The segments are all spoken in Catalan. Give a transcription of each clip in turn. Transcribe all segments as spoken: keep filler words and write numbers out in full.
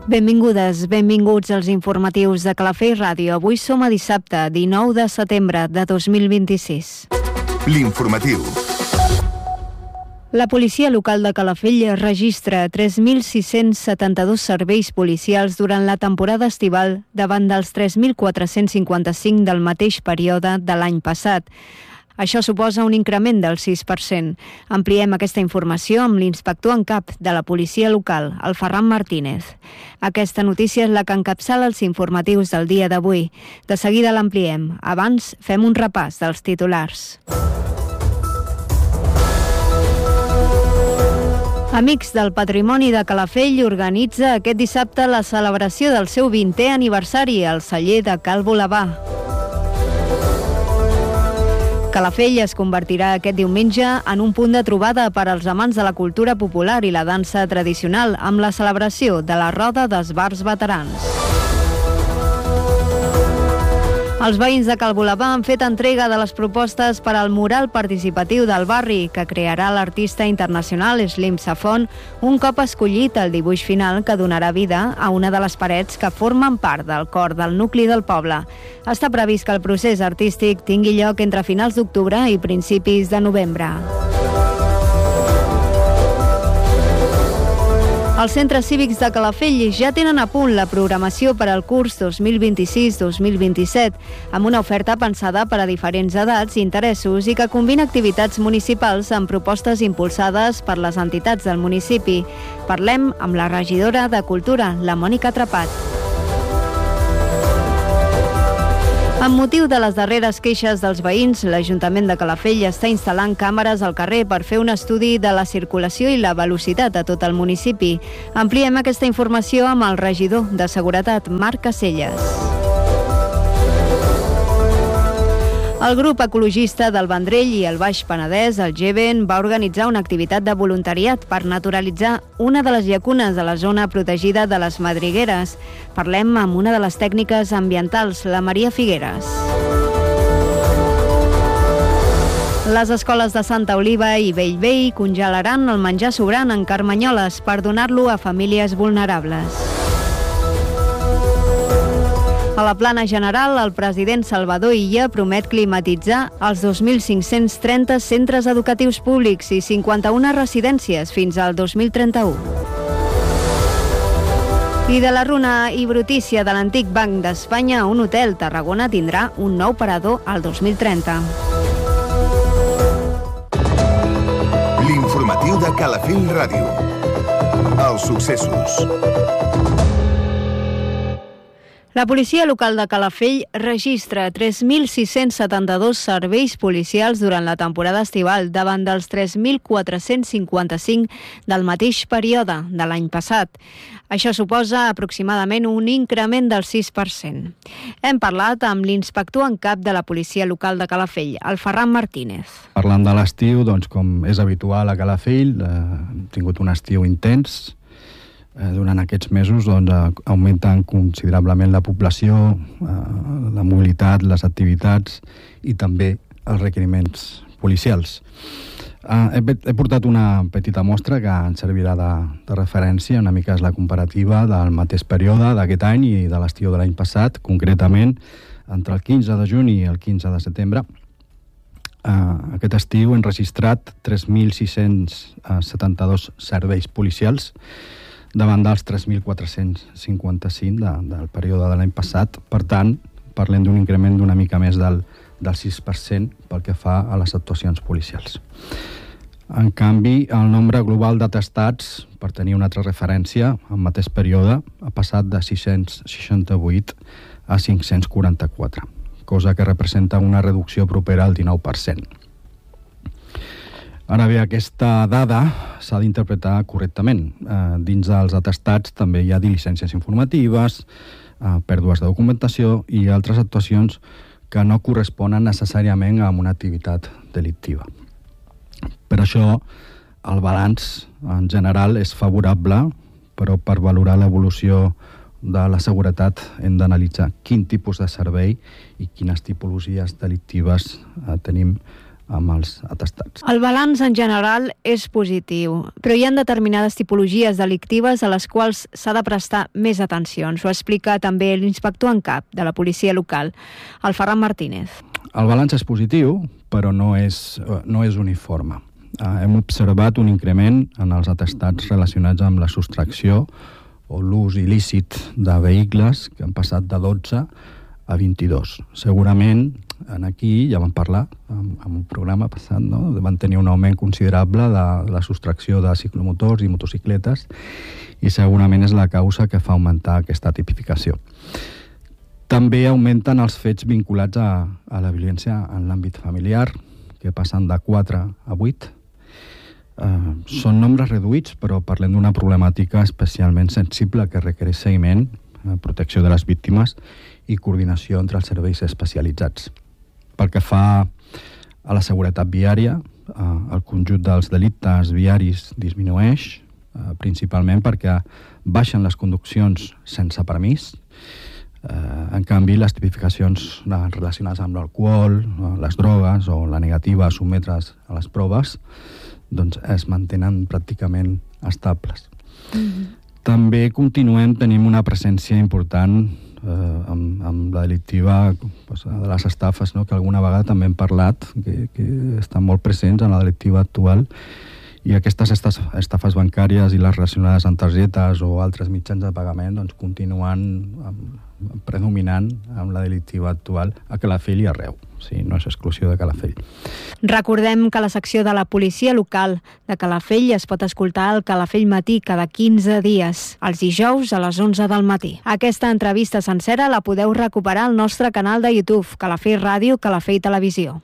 Benvingudes, benvinguts als informatius de Calafell Ràdio. Avui som a dissabte, dinou de setembre de dos mil vint-i-sis. L'informatiu. La policia local de Calafell registra tres mil sis-cents setanta-dos serveis policials durant la temporada estival davant dels tres mil quatre-cents cinquanta-cinc del mateix període de l'any passat. Això suposa un increment del sis per cent. Ampliem aquesta informació amb l'inspector en cap de la policia local, el Ferran Martínez. Aquesta notícia és la que encapçala els informatius del dia d'avui. De seguida l'ampliem. Abans, fem un repàs dels titulars. Amics del Patrimoni de Calafell organitza aquest dissabte la celebració del seu vintè aniversari al celler de Cal Bolabà. Calafell es convertirà aquest diumenge en un punt de trobada per als amants de la cultura popular i la dansa tradicional amb la celebració de la Roda d'Esbarts Veterans. Els veïns de Cal Bolabà han fet entrega de les propostes per al mural participatiu del barri que crearà l'artista internacional Slim Safon un cop escollit el dibuix final que donarà vida a una de les parets que formen part del cor del nucli del poble. Està previst que el procés artístic tingui lloc entre finals d'octubre i principis de novembre. Els centres cívics de Calafell ja tenen a punt la programació per al curs dos mil vint-i-sis dos mil vint-i-set, amb una oferta pensada per a diferents edats i interessos i que combina activitats municipals amb propostes impulsades per les entitats del municipi. Parlem amb la regidora de Cultura, la Mònica Trepat. Amb motiu de les darreres queixes dels veïns, l'Ajuntament de Calafell està instal·lant càmeres al carrer per fer un estudi de la circulació i la velocitat a tot el municipi. Ampliem aquesta informació amb el regidor de Seguretat, Marc Caselles. El grup ecologista del Vendrell i el Baix Penedès, el Geven, va organitzar una activitat de voluntariat per naturalitzar una de les llacunes de la zona protegida de les Madrigueres. Parlem amb una de les tècniques ambientals, la Maria Figueres. Les escoles de Santa Oliva i Bellvei congelaran el menjar sobrant en carmanyoles per donar-lo a famílies vulnerables. A la plana general, el president Salvador Illa promet climatitzar els dos mil cinc-cents trenta centres educatius públics i cinquanta-una residències fins al dos mil trenta-u. I de la runa i brutícia de l'antic Banc d'Espanya, un hotel Tarragona tindrà un nou parador al dos mil trenta. L'informatiu de Calafell Ràdio. Els successos. La policia local de Calafell registra tres mil sis-cents setanta-dos serveis policials durant la temporada estival davant dels tres mil quatre-cents cinquanta-cinc del mateix període de l'any passat. Això suposa aproximadament un increment del sis per cent. Hem parlat amb l'inspector en cap de la policia local de Calafell, el Ferran Martínez. Parlant de l'estiu, doncs, com és habitual a Calafell, eh, hem tingut un estiu intens. Durant aquests mesos doncs, augmenten considerablement la població, la mobilitat, les activitats i també els requeriments policials. He, he portat una petita mostra que ens servirà de, de referència, una mica és la comparativa del mateix període d'aquest any i de l'estiu de l'any passat, concretament entre el quinze de juny i el quinze de setembre. Aquest estiu hem registrat tres mil sis-cents setanta-dos serveis policials davant dels tres mil quatre-cents cinquanta-cinc de, del període de l'any passat. Per tant, parlem d'un increment d'una mica més del, del sis per cent pel que fa a les actuacions policials. En canvi, el nombre global d'atestats, per tenir una altra referència, al mateix període, ha passat de sis-cents seixanta-vuit a cinc-cents quaranta-quatre, cosa que representa una reducció propera al dinou per cent. Ara bé, aquesta dada s'ha d'interpretar correctament. Eh, dins dels atestats també hi ha diligències informatives, eh, pèrdues de documentació i altres actuacions que no corresponen necessàriament a una activitat delictiva. Per això, el balanç en general és favorable, però per valorar l'evolució de la seguretat hem d'analitzar quin tipus de servei i quines tipologies delictives eh, tenim amb els atestats. El balanç en general és positiu, però hi ha determinades tipologies delictives a les quals s'ha de prestar més atenció. Ens ho explica també l'inspector en cap de la policia local, el Ferran Martínez. El balanç és positiu, però no és, no és uniforme. Hem observat un increment en els atestats relacionats amb la sostracció o l'ús il·lícit de vehicles que han passat de dotze a vint-i-dos. Segurament, aquí ja vam parlar, en, en un programa passat, no? Van tenir un augment considerable de la sostracció de ciclomotors i motocicletes i segurament és la causa que fa augmentar aquesta tipificació. També augmenten els fets vinculats a, a la violència en l'àmbit familiar, que passen de quatre a vuit. Eh, són nombres reduïts, però parlem d'una problemàtica especialment sensible que requereix seguiment, eh, protecció de les víctimes i coordinació entre els serveis especialitzats. Pel que fa a la seguretat viària, eh, el conjunt dels delictes viaris disminueix, eh, principalment perquè baixen les conduccions sense permís. Eh, en canvi, les tipificacions relacionades amb l'alcohol, les drogues o la negativa a sotmetre's a les proves doncs es mantenen pràcticament estables. Mm-hmm. També continuem tenint una presència important eh, amb, amb la delictiva pues, de les estafes, no? Que alguna vegada també hem parlat, que, que estan molt presents en la delictiva actual, i aquestes estafes bancàries i les relacionades amb targetes o altres mitjans de pagament doncs, continuen amb, predominant amb la delictiva actual a Calafell i arreu. Sí, no és exclusió de Calafell. Recordem que la secció de la policia local de Calafell es pot escoltar al Calafell Matí cada quinze dies, els dijous a les onze del matí. Aquesta entrevista sencera la podeu recuperar al nostre canal de YouTube, Calafell Ràdio, Calafell Televisió.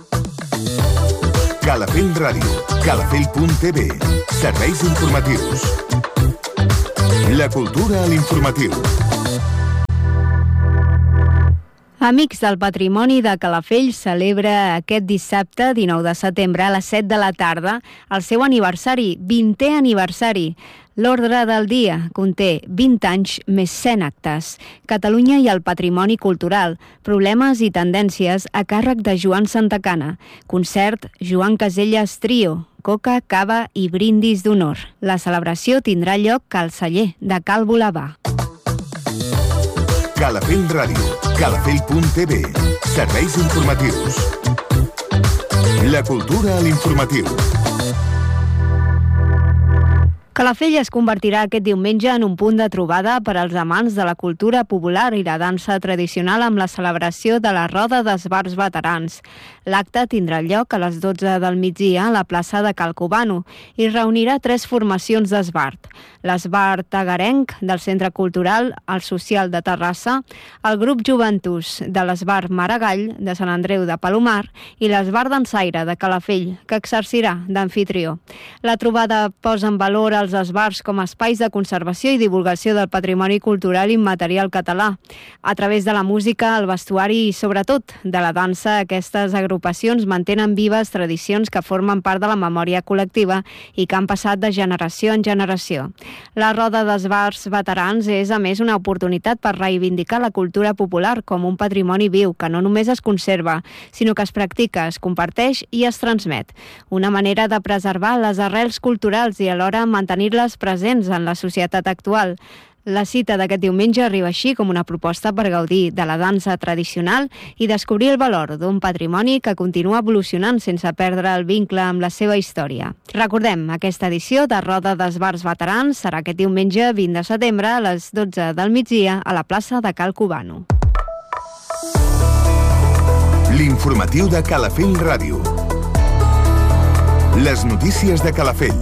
Calafell Ràdio, calafell punt t v, serveis informatius. La cultura a l'informatiu. Amics del Patrimoni de Calafell celebra aquest dissabte, dinou de setembre, a les set de la tarda, el seu aniversari, vintè aniversari. L'ordre del dia conté vint anys més cent actes. Catalunya i el patrimoni cultural, problemes i tendències a càrrec de Joan Santacana. Concert Joan Casellas Trio, coca, cava i brindis d'honor. La celebració tindrà lloc al celler de Cal Bolabà. Calafell Ràdio, calafell punt t v, serveis informatius. La cultura a l'informatiu. Calafell es convertirà aquest diumenge en un punt de trobada per als amants de la cultura popular i la dansa tradicional amb la celebració de la Roda d'Esbarts Veterans. L'acte tindrà lloc a les dotze del migdia a la plaça de Cal Cubano i reunirà tres formacions d'esbart. L'Esbart Agarenc del Centre Cultural El Social de Terrassa, el grup Joventus de l'Esbart Maragall de Sant Andreu de Palomar i l'Esbart Dansaire de Calafell, que exercirà d'amfitrió. La trobada posa en valor els esbarts com a espais de conservació i divulgació del patrimoni cultural immaterial català. A través de la música, el vestuari i, sobretot, de la dansa, aquestes agrupacions mantenen vives tradicions que formen part de la memòria col·lectiva i que han passat de generació en generació. La Roda d'Esbarts Veterans és, a més, una oportunitat per reivindicar la cultura popular com un patrimoni viu que no només es conserva, sinó que es practica, es comparteix i es transmet. Una manera de preservar les arrels culturals i alhora mantenir-les presents en la societat actual. La cita d'aquest diumenge arriba així com una proposta per gaudir de la dansa tradicional i descobrir el valor d'un patrimoni que continua evolucionant sense perdre el vincle amb la seva història. Recordem, aquesta edició de Roda d'Esbarts Veterans serà aquest diumenge vint de setembre a les dotze del migdia a la plaça de Cal Cubano. L'informatiu de Calafell Ràdio. Les notícies de Calafell.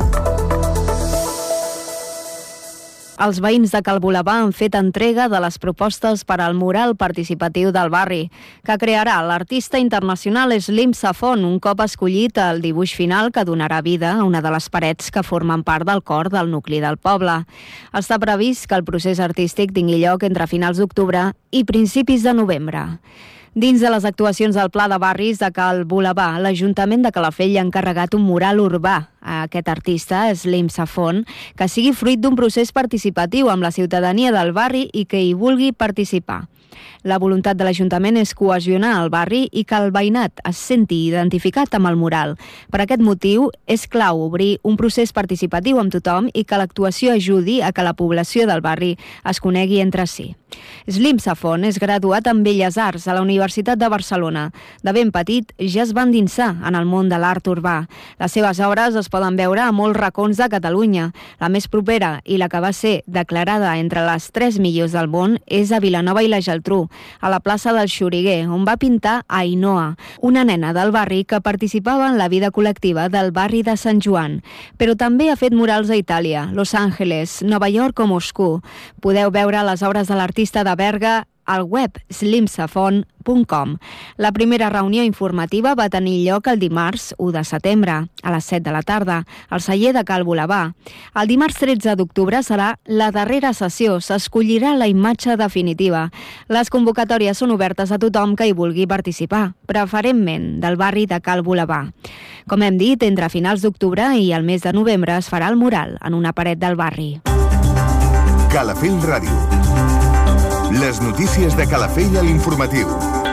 Els veïns de Cal Bolabà han fet entrega de les propostes per al mural participatiu del barri, que crearà l'artista internacional Slim Safon, un cop escollit el dibuix final que donarà vida a una de les parets que formen part del cor del nucli del poble. Està previst que el procés artístic tingui lloc entre finals d'octubre i principis de novembre. Dins de les actuacions del Pla de Barris de Cal Boulevard, l'Ajuntament de Calafell ha encarregat un mural urbà a aquest artista, Slim Safon, que sigui fruit d'un procés participatiu amb la ciutadania del barri i que hi vulgui participar. La voluntat de l'Ajuntament és cohesionar el barri i que el veïnat es senti identificat amb el mural. Per aquest motiu, és clau obrir un procés participatiu amb tothom i que l'actuació ajudi a que la població del barri es conegui entre si. Slim Safon és graduat en Belles Arts a la Universitat de Barcelona. De ben petit ja es va endinsar en el món de l'art urbà. Les seves obres es poden veure a molts racons de Catalunya. La més propera i la que va ser declarada entre les tres millors del món és a Vilanova i la Geltrú, a la plaça del Xoriguer, on va pintar Ainhoa, una nena del barri que participava en la vida col·lectiva del barri de Sant Joan. Però també ha fet murals a Itàlia, Los Angeles, Nova York o Moscou. Podeu veure les obres de l'artista de Berga al web slim safon punt com. La primera reunió informativa va tenir lloc el dimarts u de setembre, a les set de la tarda, al celler de Cal Boulevard. El dimarts tretze d'octubre serà la darrera sessió, s'escollirà la imatge definitiva. Les convocatòries són obertes a tothom que hi vulgui participar, preferentment del barri de Cal Boulevard. Com hem dit, entre finals d'octubre i el mes de novembre es farà el mural en una paret del barri. Calafell Ràdio. Les notícies de Calafell a l'informatiu.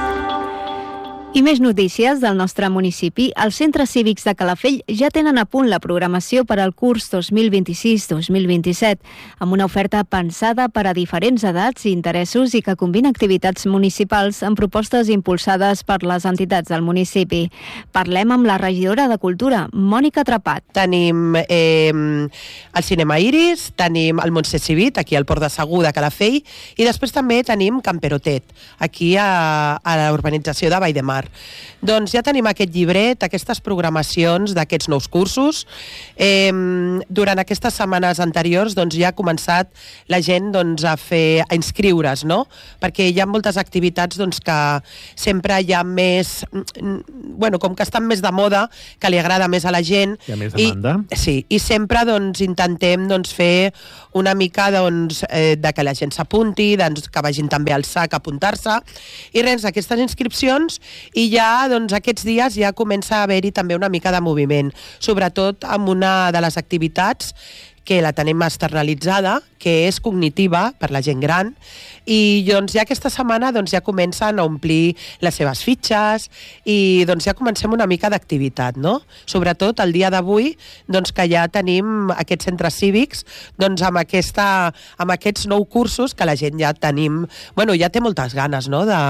I més notícies del nostre municipi. Els centres cívics de Calafell ja tenen a punt la programació per al curs dos mil vint-i-sis dos mil vint-i-set, amb una oferta pensada per a diferents edats i interessos i que combina activitats municipals amb propostes impulsades per les entitats del municipi. Parlem amb la regidora de Cultura, Mònica Trepat. Tenim eh, el Cinema Iris, tenim el Montse Civit, aquí al Port de Segur de Calafell, i després també tenim Camperotet, aquí a, a la urbanització de Vall de Mar. Doncs ja tenim aquest llibret, aquestes programacions d'aquests nous cursos. Eh, durant aquestes setmanes anteriors doncs, ja ha començat la gent doncs, a fer a inscriure's, no? Perquè hi ha moltes activitats doncs, que sempre hi ha més... Bueno, com que estan més de moda, que li agrada més a la gent. Hi ha més demanda. I, sí, i sempre doncs, intentem doncs, fer una mica doncs, eh, de que la gent s'apunti, doncs, que vagin també al S A C a apuntar-se. I res, aquestes inscripcions, i ja doncs, aquests dies ja comença a haver-hi també una mica de moviment, sobretot amb una de les activitats que la tenim externalitzada, que és cognitiva per la gent gran, i doncs, ja aquesta setmana doncs, ja comencen a omplir les seves fitxes i doncs, ja comencem una mica d'activitat, no? Sobretot el dia d'avui doncs, que ja tenim aquests centres cívics doncs, amb, aquesta, amb aquests nou cursos que la gent ja tenim, bueno, ja té moltes ganes, no? de,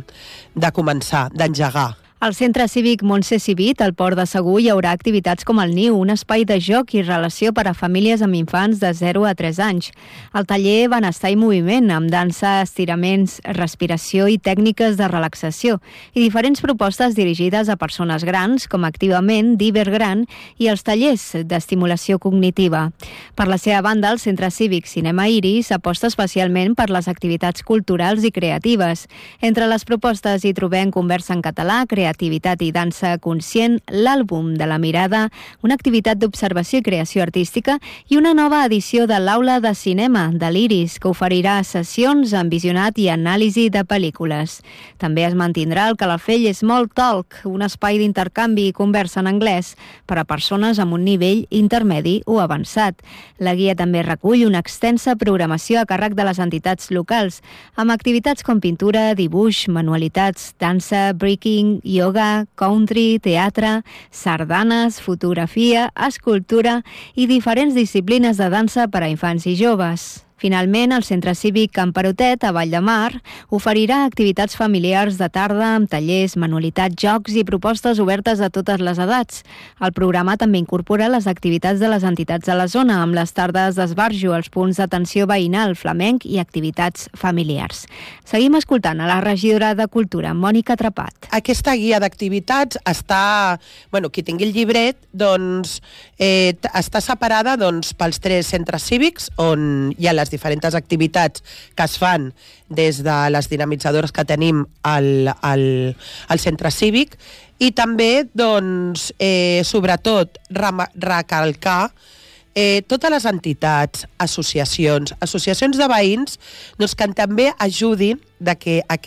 de començar, d'engegar. Al Centre Cívic Montse Civit, al Port de Segur, hi haurà activitats com el Niu, un espai de joc i relació per a famílies amb infants de zero a tres anys. El taller Benestar i Moviment, amb dansa, estiraments, respiració i tècniques de relaxació, i diferents propostes dirigides a persones grans, com Activament, d'Ibergran, i els tallers d'estimulació cognitiva. Per la seva banda, el Centre Cívic Cinema Iris aposta especialment per les activitats culturals i creatives. Entre les propostes hi trobem conversa en català, creativa, Activitat i dansa conscient, l'àlbum de la mirada, una activitat d'observació i creació artística i una nova edició de l'Aula de Cinema de l'Iris, que oferirà sessions amb visionat i anàlisi de pel·lícules. També es mantindrà el Calafell Small Talk, un espai d'intercanvi i conversa en anglès per a persones amb un nivell intermedi o avançat. La guia també recull una extensa programació a càrrec de les entitats locals, amb activitats com pintura, dibuix, manualitats, dansa, breaking, yoga, country, teatre, sardanes, fotografia, escultura i diferents disciplines de dansa per a infants i joves. Finalment, el Centre Cívic Camperotet, a Vall de Mar, oferirà activitats familiars de tarda amb tallers, manualitats, jocs i propostes obertes a totes les edats. El programa també incorpora les activitats de les entitats de la zona, amb les tardes d'esbarjo, els punts d'atenció veïnal, flamenc i activitats familiars. Seguim escoltant a la regidora de Cultura, Mònica Trepat. Aquesta guia d'activitats està... Bueno, qui tingui el llibret, doncs, eh, està separada doncs, pels tres centres cívics, on hi ha les diferents activitats que es fan des de les dinamitzadores que tenim al, al, al centre cívic i també, doncs, eh, sobretot, recalcar eh, totes les entitats, associacions, associacions de veïns doncs, que també ajudin de que aquest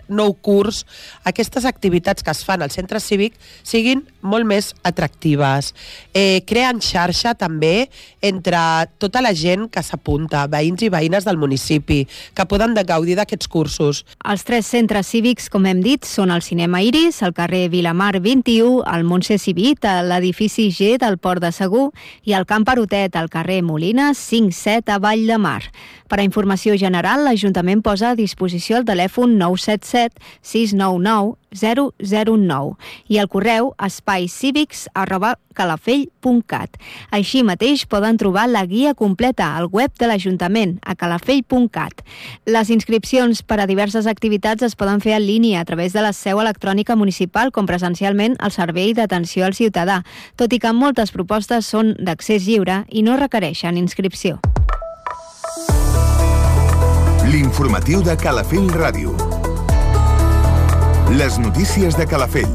nou curs, aquestes activitats que es fan al centre cívic siguin molt més atractives. Eh, creen xarxa també entre tota la gent que s'apunta, veïns i veïnes del municipi, que poden de gaudir d'aquests cursos. Els tres centres cívics, com hem dit, són el Cinema Iris, al carrer Vilamar vint-i-u, el Montse Civit, a l'edifici G del Port de Segur i el Camp Perotet, al carrer Molina cinc set a Vall de Mar. Per a informació general, l'Ajuntament posa a disposició el telèfon nou set set sis nou nou zero zero nou i el correu espaicívics arroba calafell punt cat. Així mateix poden trobar la guia completa al web de l'Ajuntament a calafell punt cat. Les inscripcions per a diverses activitats es poden fer en línia a través de la seu electrònica municipal com presencialment al Servei d'Atenció al Ciutadà, tot i que moltes propostes són d'accés lliure i no requereixen inscripció. L'informatiu de Calafell Ràdio. Les notícies de Calafell.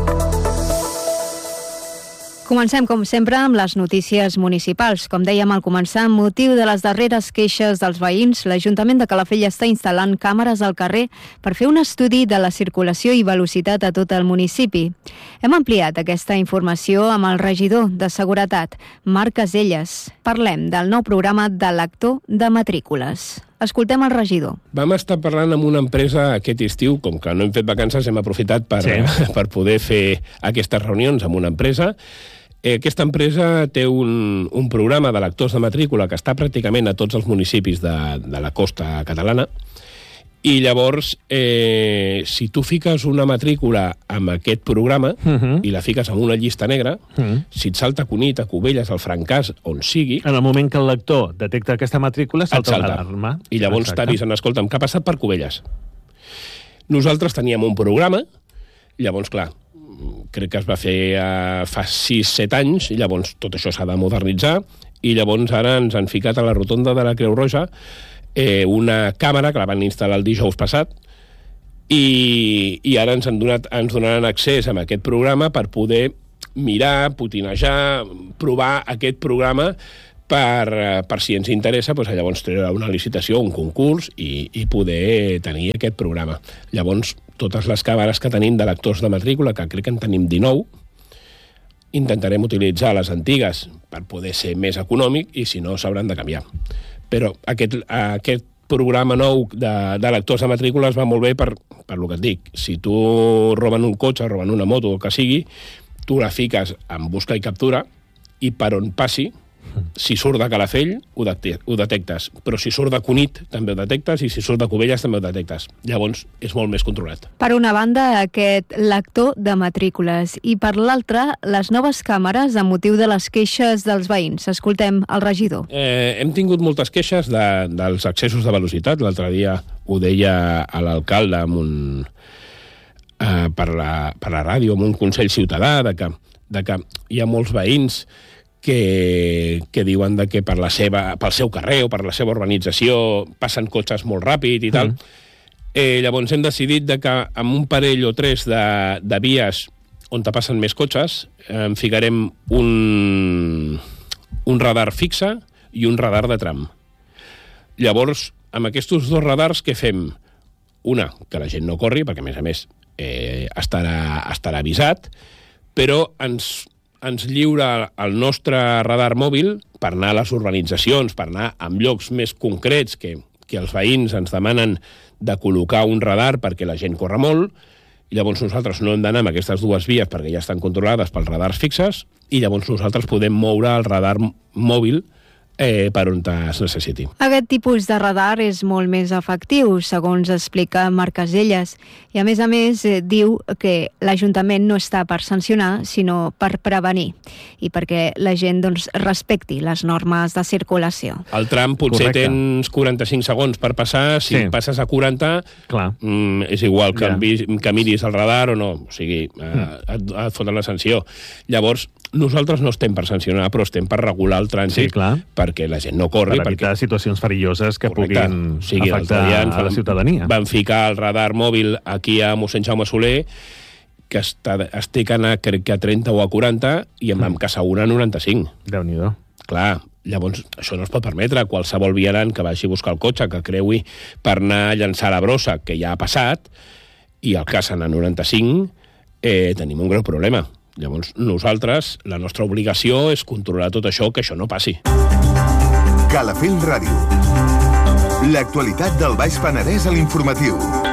Comencem, com sempre, amb les notícies municipals. Com dèiem al començar, amb motiu de les darreres queixes dels veïns, l'Ajuntament de Calafell està instal·lant càmeres al carrer per fer un estudi de la circulació i velocitat a tot el municipi. Hem ampliat aquesta informació amb el regidor de Seguretat, Marc Caselles. Parlem del nou programa de lector de matrícules. Escoltem el regidor. Vam estar parlant amb una empresa aquest estiu, com que no hem fet vacances, hem aprofitat per, sí. per poder fer aquestes reunions amb una empresa. Aquesta empresa té un, un programa de lectors de matrícula que està pràcticament a tots els municipis de, de la costa catalana, i llavors, eh, si tu fiques una matrícula amb aquest programa uh-huh. i la fiques en una llista negra, uh-huh. si et salta Cunit, a Cubelles, al Francàs, on sigui... En el moment que el lector detecta aquesta matrícula, salta, salta. una alarma. I llavors t'avisen, escolta'm, què ha passat per Cubelles? Nosaltres teníem un programa, llavors, clar, crec que es va fer uh, fa sis set anys, i llavors tot això s'ha de modernitzar, i llavors ara ens han ficat a la rotonda de la Creu Roja eh, una càmera que la van instal·lar el dijous passat, i, i ara ens, han donat, ens donaran accés a aquest programa per poder mirar, putinejar, provar aquest programa per, per si ens interessa, doncs llavors treure una licitació, un concurs i, i poder tenir aquest programa. Llavors, totes les càmeres que tenim de lectors de matrícula, que crec que en tenim dinou, intentarem utilitzar les antigues per poder ser més econòmic i, si no, s'hauran de canviar. Però aquest, aquest programa nou de, de lectors de matrícula es va molt bé per, per lo que et dic. Si tu roben un cotxe, roben una moto o el que sigui, tu la fiques en busca i captura i per on passi, si surt de Calafell, ho, de, ho detectes. Però si surt de Cunit, també ho detectes, i si surt de Cubelles, també ho detectes. Llavors, és molt més controlat. Per una banda, aquest lector de matrícules, i per l'altra, les noves càmeres amb motiu de les queixes dels veïns. Escoltem el regidor. Eh, hem tingut moltes queixes de, dels accessos de velocitat. L'altre dia ho deia a l'alcalde amb un, eh, per, la, per la ràdio, amb un consell ciutadà, de que, de que hi ha molts veïns que, que diuen de que per la seva, pel seu carrer o per la seva urbanització passen cotxes molt ràpid i tal. Mm. Eh, llavors hem decidit de que amb un parell o tres de, de vies on te passen més cotxes eh, ficarem un, un radar fixe i un radar de tram. Llavors, amb aquests dos radars, què fem? Una, que la gent no corri, perquè a més a més eh, estarà, estarà avisat, però ens... ens lliura el nostre radar mòbil per anar a les urbanitzacions, per anar a llocs més concrets que, que els veïns ens demanen de col·locar un radar perquè la gent corre molt, i llavors nosaltres no hem d'anar amb aquestes dues vies perquè ja estan controlades pels radars fixes, i llavors nosaltres podem moure el radar mòbil eh, per on es necessiti. Aquest tipus de radar és molt més efectiu, segons explica Marc Caselles, i a més a més eh, diu que l'Ajuntament no està per sancionar, sinó per prevenir, i perquè la gent doncs, respecti les normes de circulació. Al tram potser Correcte. Tens quaranta-cinc segons per passar, si sí. passes a quaranta, mm, és igual que, ja. vi, que miris el radar o no, o sigui, eh, et, et foten la sanció. Llavors, nosaltres no estem per sancionar, però estem per regular el trànsit, sí, perquè la gent no corri. Per evitar perquè... situacions perilloses que Correcte. Puguin o sigui, afectar dia, a la ciutadania. Van ficar el radar mòbil aquí a mossèn Jaume Soler, que està, es té que anar, crec que a trenta o a quaranta, i en vam caçar una a noranta-cinc. Déu-n'hi-do. Clar, llavors això no es pot permetre. Qualsevol vianant que vagi a buscar el cotxe, que creui per anar a llançar la brossa, que ja ha passat, i el casen a noranta-cinc, eh, tenim un greu problema. Llavors, nosaltres, la nostra obligació és controlar tot això, que això no passi. Calafell Ràdio. L'actualitat del Baix Penedès a l'informatiu.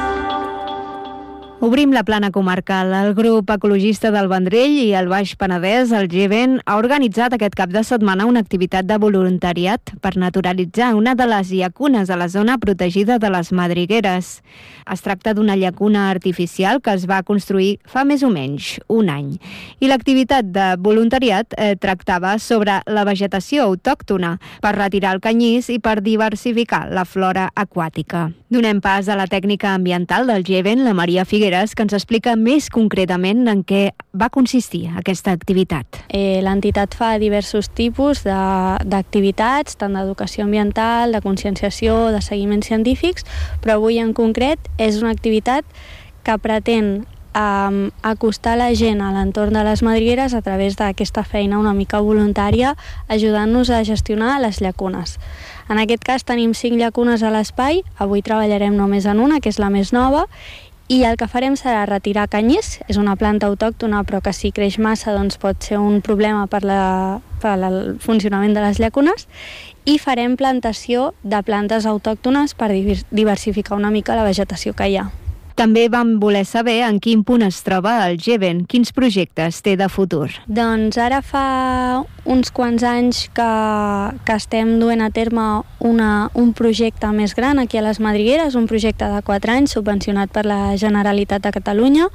Obrim la plana comarcal. El grup ecologista del Vendrell i el Baix Penedès, el Geven, ha organitzat aquest cap de setmana una activitat de voluntariat per naturalitzar una de les llacunes a la zona protegida de les Madrigueres. Es tracta d'una llacuna artificial que es va construir fa més o menys un any. I l'activitat de voluntariat eh, tractava sobre la vegetació autòctona per retirar el canyís i per diversificar la flora aquàtica. Donem pas a la tècnica ambiental del Geven, la Maria Figueres, que ens explica més concretament en què va consistir aquesta activitat. Eh, L'entitat fa diversos tipus d'activitats, tant d'educació ambiental, de conscienciació, de seguiments científics, però avui en concret és una activitat que pretén Um, acostar la gent a l'entorn de les madrigueres a través d'aquesta feina una mica voluntària, ajudant-nos a gestionar les llacunes. En aquest cas tenim cinc llacunes a l'espai, avui treballarem només en una, que és la més nova, i el que farem serà retirar canyís. És una planta autòctona, però que si creix massa doncs pot ser un problema per, la, per el funcionament de les llacunes, i farem plantació de plantes autòctones per diversificar una mica la vegetació que hi ha. També vam voler saber en quin punt es troba el Geven, quins projectes té de futur. Doncs ara fa uns quants anys que, que estem duent a terme una, un projecte més gran aquí a les Madrigueres, un projecte de quatre anys subvencionat per la Generalitat de Catalunya,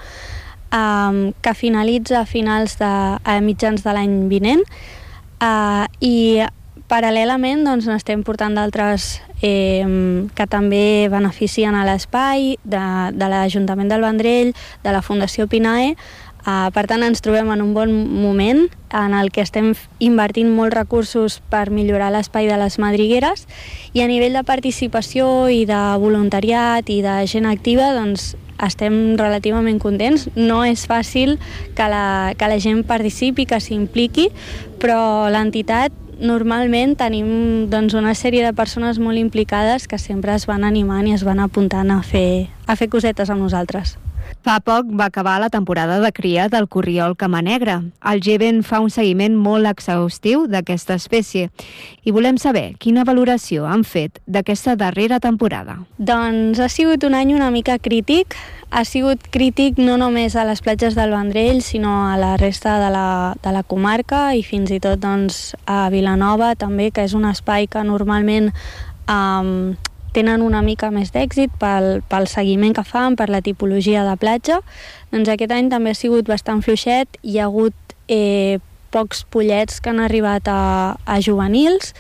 um, que finalitza a finals de a mitjans de l'any vinent, uh, i paral·lelament doncs, n'estem portant d'altres eh, que també beneficien a l'espai, de, de l'Ajuntament del Vendrell, de la Fundació Pinae. Uh, per tant, ens trobem en un bon moment en el que estem invertint molts recursos per millorar l'espai de les Madrigueres, i a nivell de participació i de voluntariat i de gent activa, doncs, estem relativament contents. No és fàcil que la, que la gent participi, que s'impliqui, però l'entitat normalment tenim doncs, una sèrie de persones molt implicades que sempre es van animant i es van apuntant a fer, a fer cosetes amb nosaltres. Fa poc va acabar la temporada de cria del corriol camanegre. El Geven fa un seguiment molt exhaustiu d'aquesta espècie i volem saber quina valoració han fet d'aquesta darrera temporada. Doncs ha sigut un any una mica crític. Ha sigut crític no només a les platges del Vendrell, sinó a la resta de la, de la comarca i fins i tot doncs, a Vilanova també, que és un espai que normalment um, tenen una mica més d'èxit pel, pel seguiment que fan, per la tipologia de platja. Doncs aquest any també ha sigut bastant fluixet, hi ha hagut eh, pocs pollets que han arribat a, a juvenils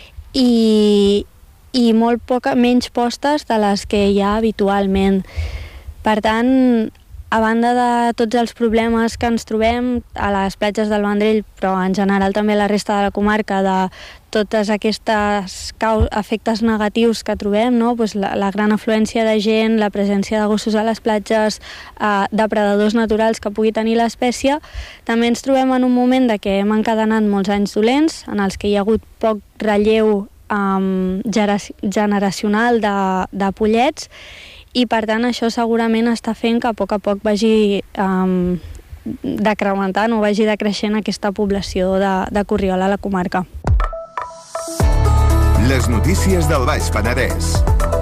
i, i molt poca, menys postes de les que hi ha habitualment. Per tant, a banda de tots els problemes que ens trobem a les platges del Vendrell, però en general també a la resta de la comarca, de totes aquestes efectes negatius que trobem, no? Pues la, la gran afluència de gent, la presència de gossos a les platges, eh, depredadors naturals que pugui tenir l'espècie, també ens trobem en un moment de que hem encadenat molts anys dolents, en els que hi ha hagut poc relleu um, generacional de, de pollets, i per tant això segurament està fent que a poc a poc vagi um, decrementant o vagi decreixent aquesta població de, de corriol a la comarca. Les notícies del Baix Penedès.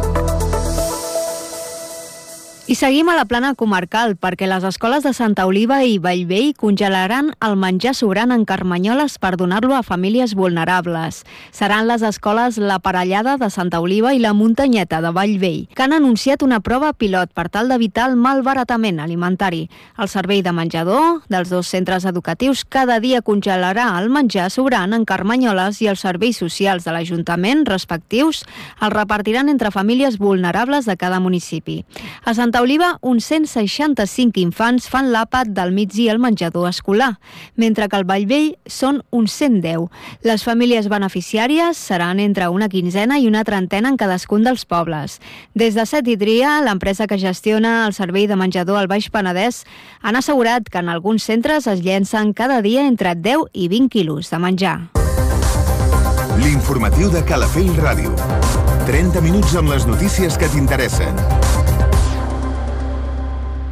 I seguim a la plana comarcal perquè les escoles de Santa Oliva i Bellvei congelaran el menjar sobrant en carmanyoles per donar-lo a famílies vulnerables. Seran les escoles La Parellada de Santa Oliva i La Muntanyeta de Bellvei, que han anunciat una prova pilot per tal d'evitar el malbaratament alimentari. El servei de menjador dels dos centres educatius cada dia congelarà el menjar sobrant en carmanyoles i els serveis socials de l'Ajuntament respectius el repartiran entre famílies vulnerables de cada municipi. A Santa Oliva, uns cent seixanta-cinc infants fan l'àpat del migdia al menjador escolar, mentre que al Bellvei són uns cent deu. Les famílies beneficiàries seran entre una quinzena i una trentena en cadascun dels pobles. Des de Set i Tria, l'empresa que gestiona el servei de menjador al Baix Penedès, han assegurat que en alguns centres es llencen cada dia entre deu i vint quilos de menjar. L'informatiu de Calafell Ràdio. trenta minuts amb les notícies que t'interessen.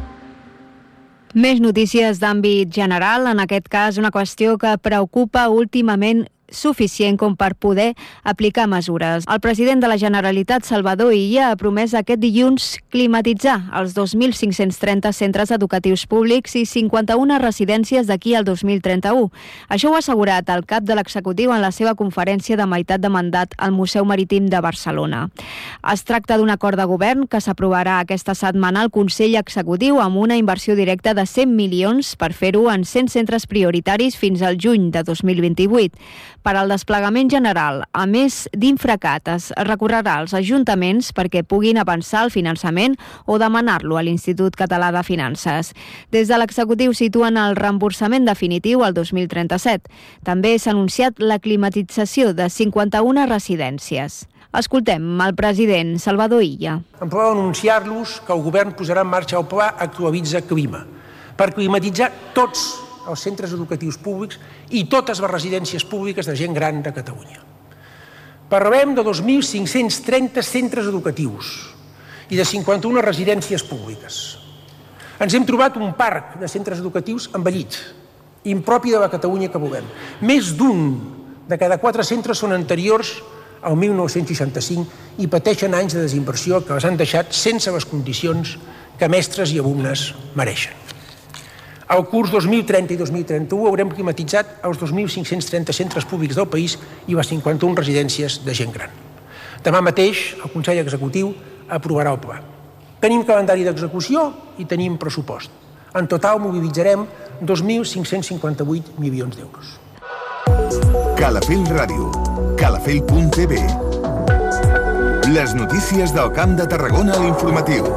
Més notícies d'àmbit general, en aquest cas una qüestió que preocupa últimament suficient com per poder aplicar mesures. El president de la Generalitat, Salvador Illa, ha promès aquest dilluns climatitzar els dos mil cinc-cents trenta centres educatius públics i cinquanta-una residències d'aquí al dos mil trenta-u. Això ho ha assegurat el cap de l'executiu en la seva conferència de meitat de mandat al Museu Marítim de Barcelona. Es tracta d'un acord de govern que s'aprovarà aquesta setmana al Consell Executiu amb una inversió directa de cent milions per fer-ho en cent centres prioritaris fins al juny de dos mil vint-i-vuit. Per al desplegament general, a més d'Infracat, es recorrerà als ajuntaments perquè puguin avançar el finançament o demanar-lo a l'Institut Català de Finances. Des de l'executiu situen el reemborsament definitiu al dos mil trenta-set. També s'ha anunciat la climatització de cinquanta-una residències. Escoltem el president Salvador Illa. Em podeu anunciar-los que el govern posarà en marxa el pla Actualitza Clima per climatitzar tots els centres educatius públics i totes les residències públiques de gent gran de Catalunya. Parlem de dos mil cinc-cents trenta centres educatius i de cinquanta-una residències públiques. Ens hem trobat un parc de centres educatius envellit, impropi de la Catalunya que volem. Més d'un de cada quatre centres són anteriors al mil nou-cents seixanta-cinc i pateixen anys de desinversió que les han deixat sense les condicions que mestres i alumnes mereixen. Al curs dos mil trenta i dos mil trenta-u haurem climatitzat els dos mil cinc-cents trenta centres públics del país i les cinquanta-una residències de gent gran. Demà mateix el Consell Executiu aprovarà el pla. Tenim calendari d'execució i tenim pressupost. En total mobilitzarem dos mil cinc-cents cinquanta-vuit milions d'euros. Calafell Ràdio, calafell punt t v. Les notícies del Camp de Tarragona a l'informatiu.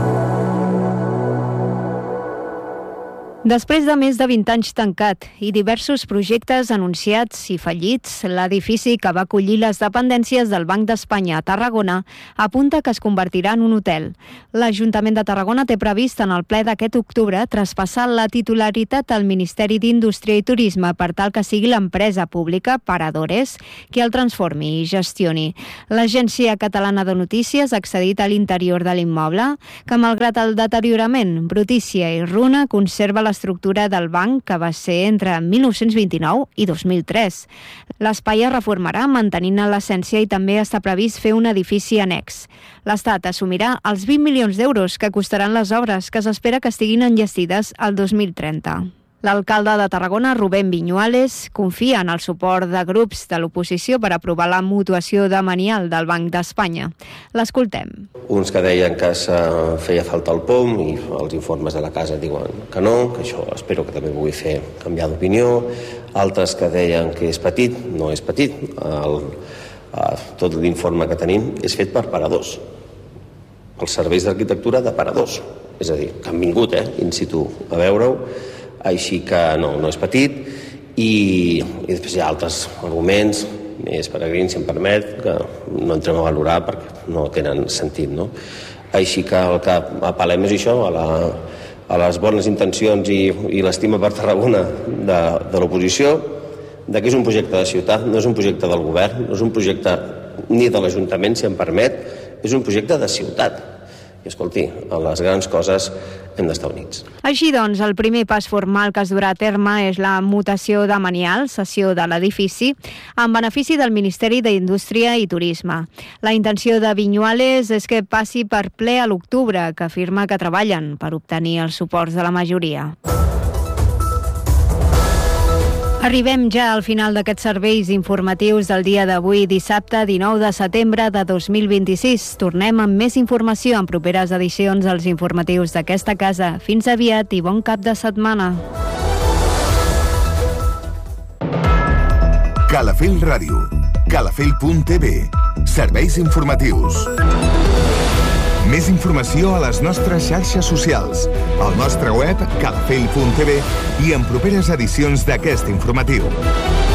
Després de més de vint anys tancat i diversos projectes anunciats i fallits, l'edifici que va acollir les dependències del Banc d'Espanya a Tarragona apunta que es convertirà en un hotel. L'Ajuntament de Tarragona té previst en el ple d'aquest octubre traspassar la titularitat al Ministeri d'Indústria i Turisme per tal que sigui l'empresa pública Paradores qui el transformi i gestioni. L'Agència Catalana de Notícies ha accedit a l'interior de l'immoble que, malgrat el deteriorament, brutícia i runa, conserva la estructura del banc que va ser entre mil nou-cents vint-i-nou i dos mil tres. L'espai es reformarà mantenint l'essència i també està previst fer un edifici annex. L'Estat assumirà els vint milions d'euros que costaran les obres que s'espera que estiguin enllestides al dos mil trenta. L'alcalde de Tarragona, Rubén Viñuales, confia en el suport de grups de l'oposició per aprovar la mutuació de Manial del Banc d'Espanya. L'escoltem. Uns que deien que feia falta el P O M i els informes de la casa diuen que no, que això espero que també pugui fer canviar d'opinió. Altres que deien que és petit, no és petit. El, tot l'informe que tenim és fet per paradors. Els serveis d'arquitectura de paradors. És a dir, que han vingut, eh, in situ a veure-ho. Així que no, no és petit i, i després hi ha altres arguments més peregrins, si em permet, que no entrem a valorar perquè no tenen sentit, no? Així que el que apel·lem és això, a, la, a les bones intencions i, i l'estima per Tarragona de, de l'oposició, de que és un projecte de ciutat, no és un projecte del govern, no és un projecte ni de l'Ajuntament, si em permet, és un projecte de ciutat. I escolti, a les grans coses hem d'estar units. Així doncs, el primer pas formal que es durà a terme és la mutació de Manial, cessió de l'edifici, en benefici del Ministeri d'Indústria i Turisme. La intenció de Viñuales és que passi per ple a l'octubre, que afirma que treballen per obtenir els suports de la majoria. Arribem ja al final d'aquests serveis informatius del dia d'avui, dissabte dinou de setembre de dos mil vint-i-sis. Tornem amb més informació en properes edicions dels informatius d'aquesta casa. Fins aviat i bon cap de setmana. Calafell Ràdio, calafell punt t v. Serveis informatius. Més informació a les nostres xarxes socials, al nostre web calafell punt t v i en properes edicions d'aquest informatiu.